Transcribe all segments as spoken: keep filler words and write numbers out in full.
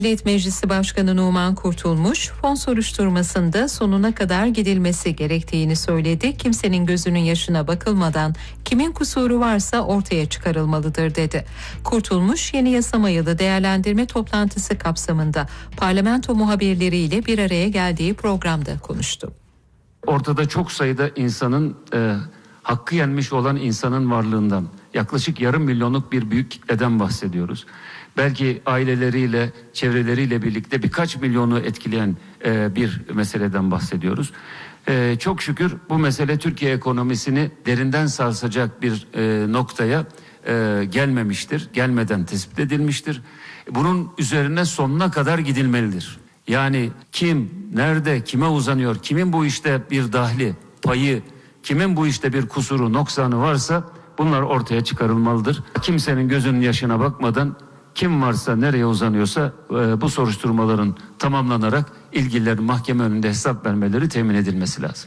Millet Meclisi Başkanı Numan Kurtulmuş, fon soruşturmasında sonuna kadar gidilmesi gerektiğini söyledi. Kimsenin gözünün yaşına bakılmadan kimin kusuru varsa ortaya çıkarılmalıdır dedi. Kurtulmuş, yeni yasama yılı değerlendirme toplantısı kapsamında parlamento muhabirleriyle bir araya geldiği programda konuştu. Ortada çok sayıda insanın e, hakkı yenmiş olan insanın varlığından, yaklaşık yarım milyonluk bir büyük kitleden bahsediyoruz. Belki aileleriyle, çevreleriyle birlikte birkaç milyonu etkileyen e, bir meseleden bahsediyoruz. E, çok şükür bu mesele Türkiye ekonomisini derinden sarsacak bir e, noktaya e, gelmemiştir, gelmeden tespit edilmiştir. Bunun üzerine sonuna kadar gidilmelidir. Yani kim, nerede, kime uzanıyor, kimin bu işte bir dahli, payı, kimin bu işte bir kusuru, noksanı varsa bunlar ortaya çıkarılmalıdır. Kimsenin gözünün yaşına bakmadan kim varsa, nereye uzanıyorsa e, bu soruşturmaların tamamlanarak ilgililerin mahkeme önünde hesap vermeleri temin edilmesi lazım.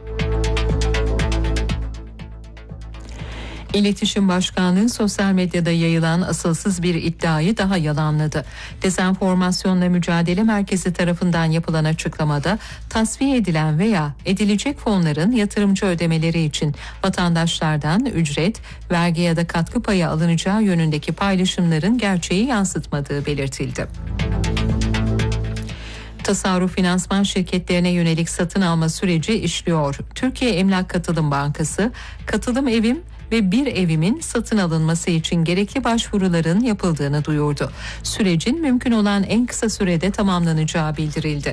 İletişim Başkanlığı sosyal medyada yayılan asılsız bir iddiayı daha yalanladı. Dezenformasyonla Mücadele Merkezi tarafından yapılan açıklamada tasfiye edilen veya edilecek fonların yatırımcı ödemeleri için vatandaşlardan ücret, vergi ya da katkı payı alınacağı yönündeki paylaşımların gerçeği yansıtmadığı belirtildi. Tasarruf finansman şirketlerine yönelik satın alma süreci işliyor. Türkiye Emlak Katılım Bankası, katılım evim ve bir evimin satın alınması için gerekli başvuruların yapıldığını duyurdu. Sürecin mümkün olan en kısa sürede tamamlanacağı bildirildi.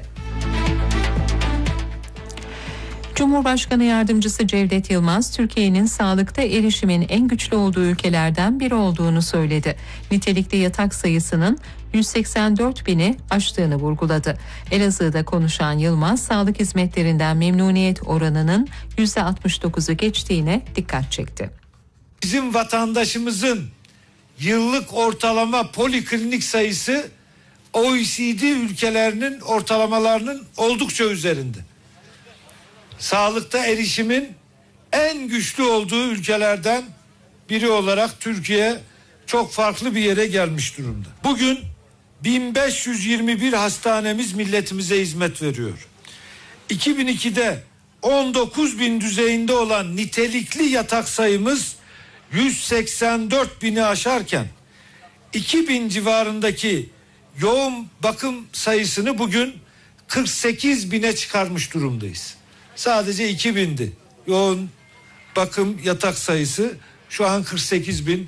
Cumhurbaşkanı Yardımcısı Cevdet Yılmaz, Türkiye'nin sağlıkta erişimin en güçlü olduğu ülkelerden biri olduğunu söyledi. Nitelikli yatak sayısının yüz seksen dört bini aştığını vurguladı. Elazığ'da konuşan Yılmaz, sağlık hizmetlerinden memnuniyet oranının yüzde altmış dokuzu geçtiğine dikkat çekti. Bizim vatandaşımızın yıllık ortalama poliklinik sayısı O E C D ülkelerinin ortalamalarının oldukça üzerinde. Sağlıkta erişimin en güçlü olduğu ülkelerden biri olarak Türkiye çok farklı bir yere gelmiş durumda. Bugün bin beş yüz yirmi bir hastanemiz milletimize hizmet veriyor. iki bin ikide on dokuz bin düzeyinde olan nitelikli yatak sayımız yüz seksen dört bini aşarken iki bin civarındaki yoğun bakım sayısını bugün kırk sekiz bine çıkarmış durumdayız. Sadece iki bindi yoğun bakım yatak sayısı, şu an kırk sekiz bin.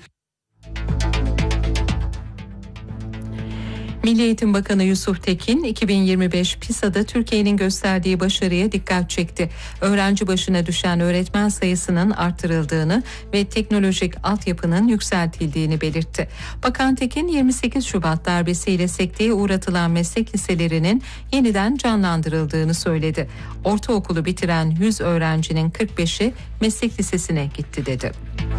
Milli Eğitim Bakanı Yusuf Tekin, iki bin yirmi beş PISA'da Türkiye'nin gösterdiği başarıya dikkat çekti. Öğrenci başına düşen öğretmen sayısının artırıldığını ve teknolojik altyapının yükseltildiğini belirtti. Bakan Tekin, yirmi sekiz Şubat darbesiyle sekteye uğratılan meslek liselerinin yeniden canlandırıldığını söyledi. Ortaokulu bitiren yüz öğrencinin kırk beşi meslek lisesine gitti dedi.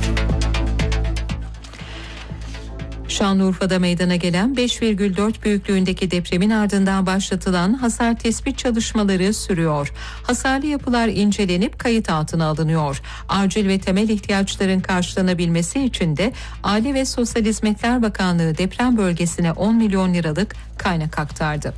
Şanlıurfa'da meydana gelen beş virgül dört büyüklüğündeki depremin ardından başlatılan hasar tespit çalışmaları sürüyor. Hasarlı yapılar incelenip kayıt altına alınıyor. Acil ve temel ihtiyaçların karşılanabilmesi için de Aile ve Sosyal Hizmetler Bakanlığı deprem bölgesine on milyon liralık kaynak aktardı.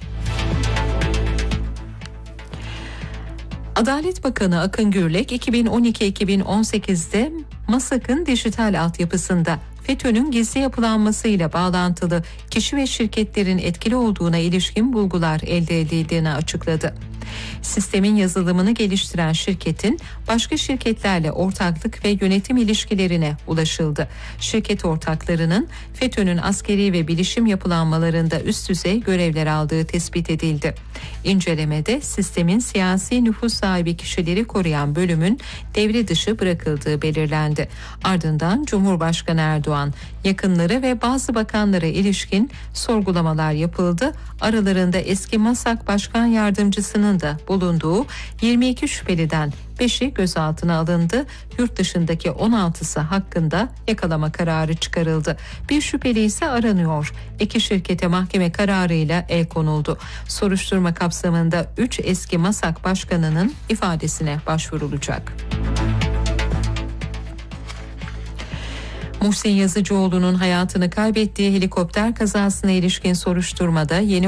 Adalet Bakanı Akın Gürlek, iki bin on iki iki bin on sekizde MASAK'ın dijital altyapısında FETÖ'nün gizli yapılanmasıyla bağlantılı kişi ve şirketlerin etkili olduğuna ilişkin bulgular elde edildiğini açıkladı. Sistemin yazılımını geliştiren şirketin başka şirketlerle ortaklık ve yönetim ilişkilerine ulaşıldı. Şirket ortaklarının FETÖ'nün askeri ve bilişim yapılanmalarında üst düzey görevler aldığı tespit edildi. İncelemede sistemin siyasi nüfus sahibi kişileri koruyan bölümün devre dışı bırakıldığı belirlendi. Ardından Cumhurbaşkanı Erdoğan, yakınları ve bazı bakanlara ilişkin sorgulamalar yapıldı. Aralarında eski MASAK Başkan Yardımcısının da bulunduğu yirmi iki şüpheliden beşi gözaltına alındı. Yurt dışındaki on altısı hakkında yakalama kararı çıkarıldı. Bir şüpheli ise aranıyor. İki şirkete mahkeme kararıyla el konuldu. Soruşturma kapsamında üç eski MASAK başkanının ifadesine başvurulacak. Muhsin Yazıcıoğlu'nun hayatını kaybettiği helikopter kazasına ilişkin soruşturmada yeni